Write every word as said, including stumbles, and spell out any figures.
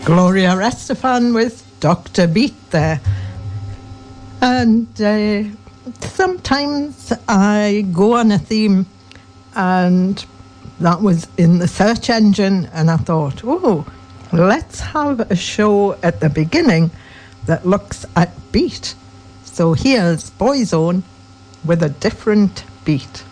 Gloria Estefan with Doctor Beat there. And uh, sometimes I go on a theme, and that was in the search engine, and I thought, oh, let's have a show at the beginning that looks at beat. So here's Boyzone with a different beat.